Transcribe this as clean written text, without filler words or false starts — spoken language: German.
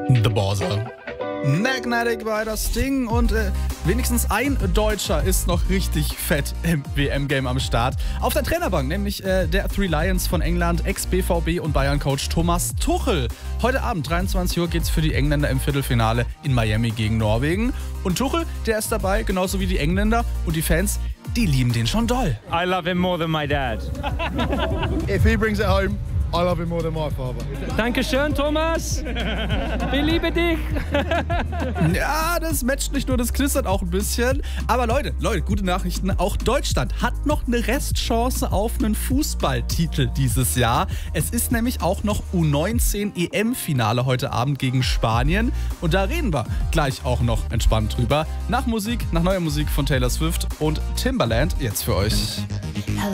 The Borsa. Magnetic by das Sting und wenigstens ein Deutscher ist noch richtig fett im WM-Game am Start. Auf der Trainerbank, nämlich der Three Lions von England, Ex-BVB und Bayern-Coach Thomas Tuchel. Heute Abend, 23 Uhr, geht's für die Engländer im Viertelfinale in Miami gegen Norwegen. Und Tuchel, der ist dabei, genauso wie die Engländer und die Fans, die lieben den schon doll. I love him more than my dad. If he brings it home, I love him more than my father. Dankeschön, Thomas. Wir lieben dich. Ja, das matcht nicht nur, das knistert auch ein bisschen. Aber Leute, gute Nachrichten. Auch Deutschland hat noch eine Restchance auf einen Fußballtitel dieses Jahr. Es ist nämlich auch noch U19 EM-Finale heute Abend gegen Spanien. Und da reden wir gleich auch noch entspannt drüber. Nach neuer Musik von Taylor Swift und Timbaland jetzt für euch.